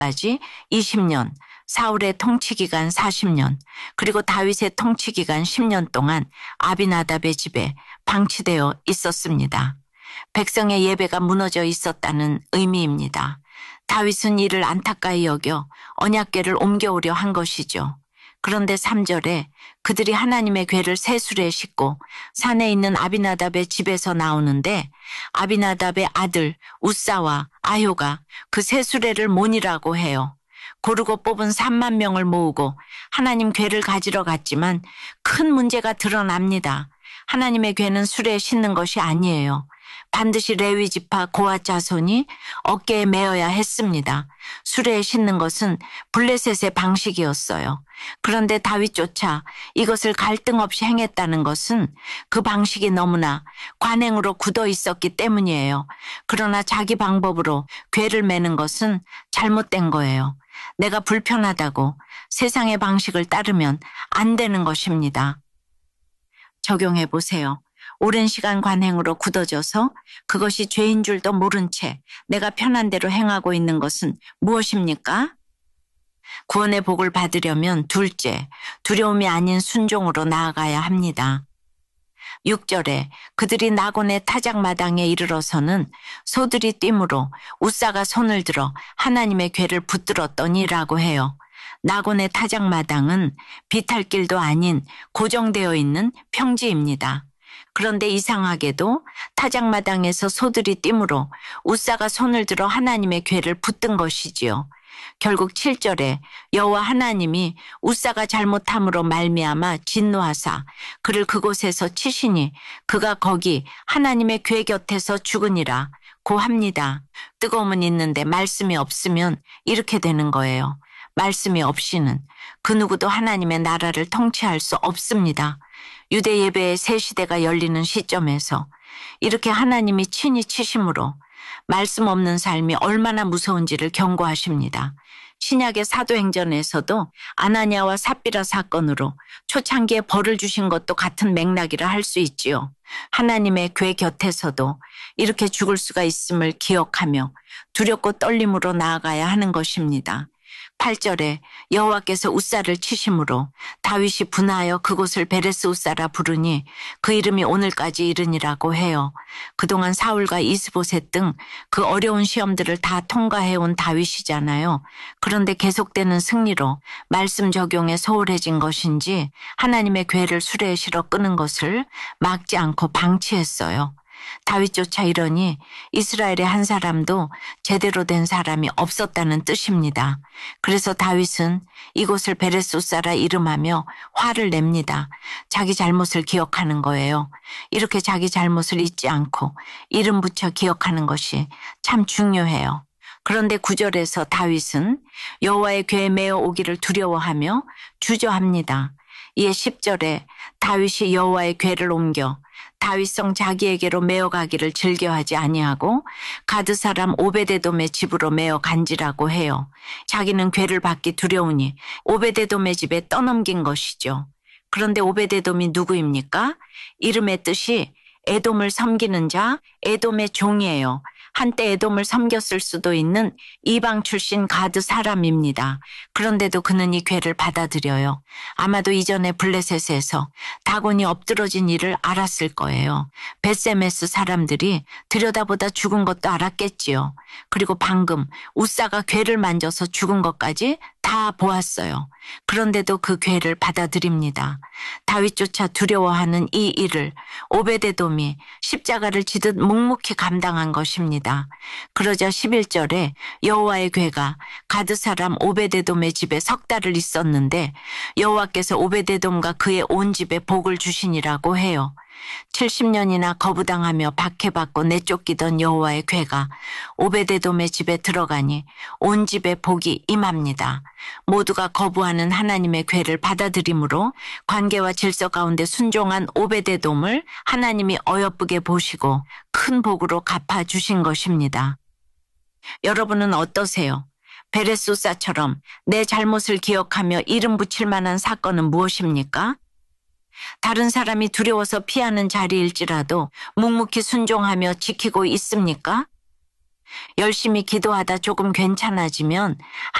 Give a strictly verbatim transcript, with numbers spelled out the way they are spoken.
때까지 이십 년, 사울의 통치기간 사십 년, 그리고 다윗의 통치기간 십 년 동안 아비나답의 집에 방치되어 있었습니다. 백성의 예배가 무너져 있었다는 의미입니다. 다윗은 이를 안타까이 여겨 언약궤를 옮겨오려 한 것이죠. 그런데 삼 절에 그들이 하나님의 궤를 세수레에 싣고 산에 있는 아비나답의 집에서 나오는데 아비나답의 아들 우사와 아효가 그 세수레를 모니라고 해요. 고르고 뽑은 삼만 명을 모으고 하나님 궤를 가지러 갔지만 큰 문제가 드러납니다. 하나님의 궤는 수레에 싣는 것이 아니에요. 반드시 레위 지파 고앗 자손이 어깨에 메어야 했습니다. 수레에 싣는 것은 블레셋의 방식이었어요. 그런데 다윗조차 이것을 갈등 없이 행했다는 것은 그 방식이 너무나 관행으로 굳어 있었기 때문이에요. 그러나 자기 방법으로 궤를 매는 것은 잘못된 거예요. 내가 불편하다고 세상의 방식을 따르면 안 되는 것입니다. 적용해 보세요. 오랜 시간 관행으로 굳어져서 그것이 죄인 줄도 모른 채 내가 편한 대로 행하고 있는 것은 무엇입니까? 구원의 복을 받으려면 둘째, 두려움이 아닌 순종으로 나아가야 합니다. 육 절에 그들이 나곤의 타작마당에 이르러서는 소들이 띠므로 우사가 손을 들어 하나님의 궤를 붙들었더니라고 해요. 나곤의 타작마당은 비탈길도 아닌 고정되어 있는 평지입니다. 그런데 이상하게도 타작마당에서 소들이 띠므로 우사가 손을 들어 하나님의 궤를 붙든 것이지요. 결국 칠 절에 여호와 하나님이 우사가 잘못함으로 말미암아 진노하사 그를 그곳에서 치시니 그가 거기 하나님의 궤 곁에서 죽으니라 고 합니다. 뜨거움은 있는데 말씀이 없으면 이렇게 되는 거예요. 말씀이 없이는 그 누구도 하나님의 나라를 통치할 수 없습니다. 유대 예배의 새 시대가 열리는 시점에서 이렇게 하나님이 친히 치심으로 말씀 없는 삶이 얼마나 무서운지를 경고하십니다. 신약의 사도행전에서도 아나니아와 삽비라 사건으로 초창기에 벌을 주신 것도 같은 맥락이라 할 수 있지요. 하나님의 궤 곁에서도 이렇게 죽을 수가 있음을 기억하며 두렵고 떨림으로 나아가야 하는 것입니다. 팔 절에 여호와께서 우사를 치심으로 다윗이 분하여 그곳을 베레스 우사라 부르니 그 이름이 오늘까지 이르니라고 해요. 그동안 사울과 이스보셋 등 그 어려운 시험들을 다 통과해온 다윗이잖아요. 그런데 계속되는 승리로 말씀 적용에 소홀해진 것인지 하나님의 궤를 수레에 실어 끄는 것을 막지 않고 방치했어요. 다윗조차 이러니 이스라엘의 한 사람도 제대로 된 사람이 없었다는 뜻입니다. 그래서 다윗은 이곳을 베레스우사라 이름하며 화를 냅니다. 자기 잘못을 기억하는 거예요. 이렇게 자기 잘못을 잊지 않고 이름 붙여 기억하는 것이 참 중요해요. 그런데 구 절에서 다윗은 여호와의 궤에 메어 오기를 두려워하며 주저합니다. 이에 십 절에 다윗이 여호와의 궤를 옮겨 다윗성 자기에게로 메어가기를 즐겨하지 아니하고 가드 사람 오베데돔의 집으로 메어 간지라고 해요. 자기는 궤를 받기 두려우니 오베데돔의 집에 떠넘긴 것이죠. 그런데 오베데돔이 누구입니까? 이름의 뜻이 에돔을 섬기는 자, 에돔의 종이에요. 한때 에돔을 섬겼을 수도 있는 이방 출신 가드 사람입니다. 그런데도 그는 이 궤를 받아들여요. 아마도 이전에 블레셋에서 다곤이 엎드러진 일을 알았을 거예요. 벳세메스 사람들이 들여다보다 죽은 것도 알았겠지요. 그리고 방금 우사가 궤를 만져서 죽은 것까지 다 보았어요. 그런데도 그 궤를 받아들입니다. 다윗조차 두려워하는 이 일을 오베데돔이 십자가를 지듯 묵묵히 감당한 것입니다. 그러자 십일 절에 여호와의 궤가 가드 사람 오베데돔의 집에 석 달을 있었는데 여호와께서 오베데돔과 그의 온 집에 복을 주시니라고 해요. 칠십 년이나 거부당하며 박해받고 내쫓기던 여호와의 궤가 오베데돔의 집에 들어가니 온 집에 복이 임합니다. 모두가 거부하는 하나님의 궤를 받아들임으로 관계와 질서 가운데 순종한 오베데돔을 하나님이 어여쁘게 보시고 큰 복으로 갚아주신 것입니다. 여러분은 어떠세요? 베레스우사처럼 내 잘못을 기억하며 이름 붙일 만한 사건은 무엇입니까? 다른 사람이 두려워서 피하는 자리일지라도 묵묵히 순종하며 지키고 있습니까? 열심히 기도하다 조금 괜찮아지면